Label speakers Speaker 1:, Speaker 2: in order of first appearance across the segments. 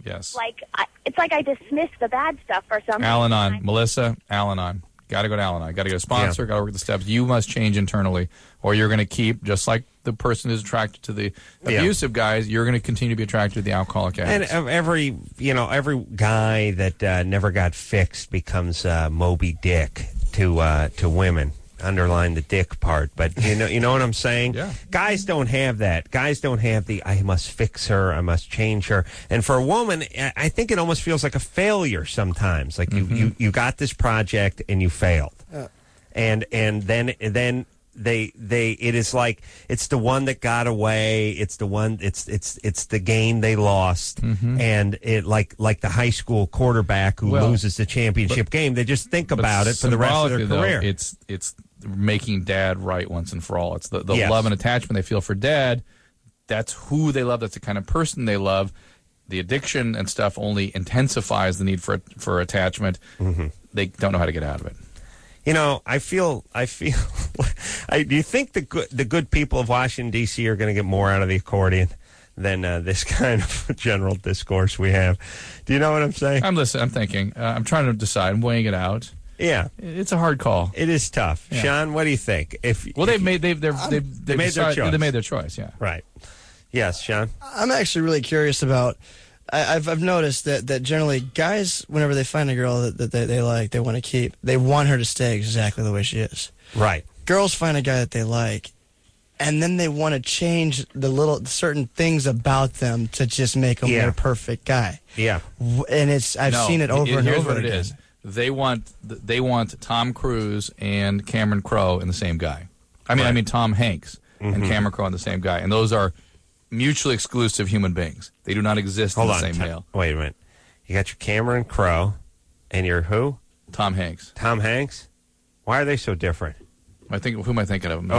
Speaker 1: Yes.
Speaker 2: It's like I dismiss the bad stuff for some reason.
Speaker 1: Al-Anon. Melissa, Al-Anon. Got to go to Al-Anon. Got to get a sponsor, got to work the steps. You must change internally, or you're going to keep, just like the person who's attracted to the abusive guys, you're going to continue to be attracted to the alcoholic addicts.
Speaker 3: And every guy that never got fixed becomes Moby Dick to women. Underline the dick part, but you know what I'm saying?
Speaker 1: Yeah.
Speaker 3: Guys don't have that. Guys don't have the I must fix her, I must change her. And for a woman, I think it almost feels like a failure sometimes. Like you got this project and you failed. And then it is like it's the one that got away, it's the one it's the game they lost, and it like the high school quarterback who loses the championship game. They just think about it for the rest of their career.
Speaker 1: It's making dad right once and for all. It's the love and attachment they feel for dad. That's who they love. That's the kind of person they love. The addiction and stuff only intensifies the need for attachment. They don't know how to get out of it.
Speaker 3: You know, I feel. Do you think the good people of Washington, D.C. are going to get more out of the accordion than this kind of general discourse we have? Do you know what I'm saying?
Speaker 1: I'm listening. I'm thinking. I'm trying to decide. I'm weighing it out.
Speaker 3: Yeah,
Speaker 1: it's a hard call.
Speaker 3: It is tough. Yeah. Sean, what do you think?
Speaker 1: They made their choice. They made their choice. Yeah.
Speaker 3: Right. Yes, Sean.
Speaker 4: I'm actually really curious about. I've noticed that generally guys, whenever they find a girl that they like, they want to keep, they want her to stay exactly the way she is.
Speaker 3: Right.
Speaker 4: Girls find a guy that they like, and then they want to change certain things about them to just make them their perfect guy.
Speaker 3: Yeah.
Speaker 4: And I've seen it over and over again.
Speaker 1: Here's what it is. They want Tom Cruise and Cameron Crowe in the same guy. I mean Tom Hanks and Cameron Crowe in the same guy, and those are mutually exclusive human beings. They do not exist in the same male.
Speaker 3: Wait a minute. You got your Cameron Crowe and your who?
Speaker 1: Tom Hanks.
Speaker 3: Tom Hanks? Why are they so different?
Speaker 1: Who am I thinking of?
Speaker 3: No.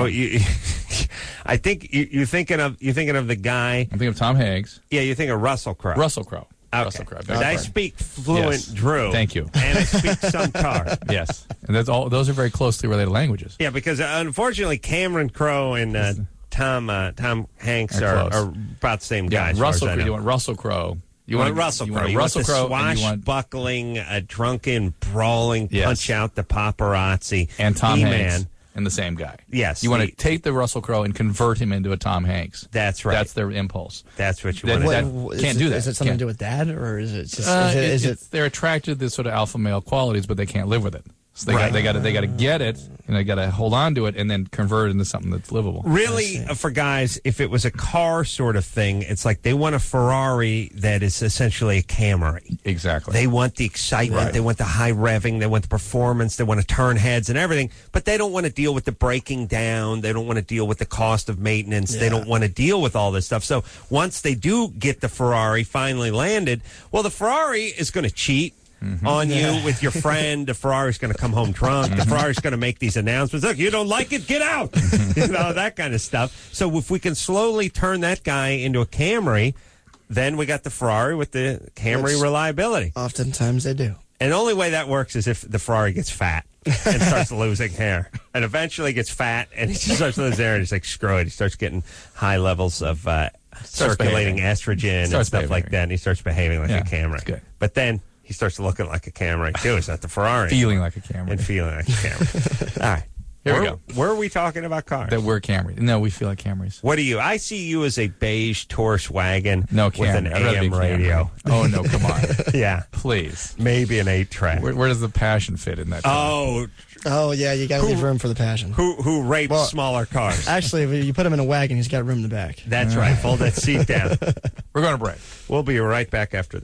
Speaker 3: I think you're thinking of the guy.
Speaker 1: I'm thinking of Tom Hanks.
Speaker 3: Yeah, you think of Russell Crowe.
Speaker 1: Russell Crowe.
Speaker 3: Okay.
Speaker 1: Russell Crowe.
Speaker 3: I speak fluent Drew.
Speaker 1: Thank you.
Speaker 3: And I speak some tar.
Speaker 1: Yes. And those are very closely related languages.
Speaker 3: Yeah, because unfortunately Cameron Crowe and Tom Hanks are about the same guy.
Speaker 1: Yeah, Russell Crowe. You want Russell Crowe.
Speaker 3: You want Russell Crowe. You want the swashbuckling, drunken, brawling, punch out the paparazzi.
Speaker 1: And Tom Hanks. And the same guy.
Speaker 3: Yes.
Speaker 1: You want to take the Russell Crowe and convert him into a Tom Hanks.
Speaker 3: That's right.
Speaker 1: That's their impulse.
Speaker 3: That's what you want to do.
Speaker 4: Can't
Speaker 1: do that.
Speaker 4: Is it something to do with dad, or is it just...
Speaker 1: They're attracted to the sort of alpha male qualities, but they can't live with it. So they got to get it, and they got to hold on to it, and then convert it into something that's livable.
Speaker 3: Really, for guys, if it was a car sort of thing, it's like they want a Ferrari that is essentially a Camry.
Speaker 1: Exactly.
Speaker 3: They want the excitement, they want the high revving, they want the performance, they want to turn heads and everything, but they don't want to deal with the breaking down, they don't want to deal with the cost of maintenance, they don't want to deal with all this stuff. So once they do get the Ferrari finally landed, well, the Ferrari is going to cheat on you with your friend. The Ferrari's going to come home drunk. The Ferrari's going to make these announcements. Look, you don't like it? Get out. That kind of stuff. So if we can slowly turn that guy into a Camry, then we got the Ferrari with the Camry reliability.
Speaker 4: Oftentimes they do.
Speaker 3: And the only way that works is if the Ferrari gets fat and starts losing hair. And eventually gets fat and he just starts losing hair and he's like, screw it. He starts getting high levels of circulating estrogen and stuff like that. And he starts behaving like a Camry.
Speaker 1: Good.
Speaker 3: But then he starts looking like a Camry, too. It's not the Ferrari.
Speaker 1: Feeling like a Camry.
Speaker 3: And feeling like a Camry. All right.
Speaker 1: Here we go.
Speaker 3: Where are we talking about cars?
Speaker 1: That we're Camrys. No, we feel like Camrys.
Speaker 3: What do you? I see you as a beige Taurus wagon with an
Speaker 1: I'd rather be
Speaker 3: AM radio.
Speaker 1: Oh, no, come on.
Speaker 3: Yeah.
Speaker 1: Please.
Speaker 3: Maybe an 8-track.
Speaker 1: Where does the passion fit in that?
Speaker 4: Oh, yeah, you got to leave room for the passion.
Speaker 3: Who rapes smaller cars?
Speaker 4: Actually, if you put him in a wagon, he's got room in the back.
Speaker 3: That's right. Fold that seat down.
Speaker 1: We're going to break.
Speaker 3: We'll be right back after this.